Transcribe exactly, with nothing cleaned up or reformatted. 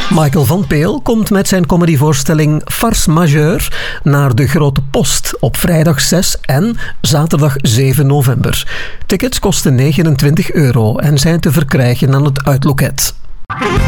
Michael van Peel komt met zijn comedyvoorstelling Farce Majeure naar de Grote Post op vrijdag zes en zaterdag zeven november. Tickets kosten negenentwintig euro en zijn te verkrijgen aan het Uitloket.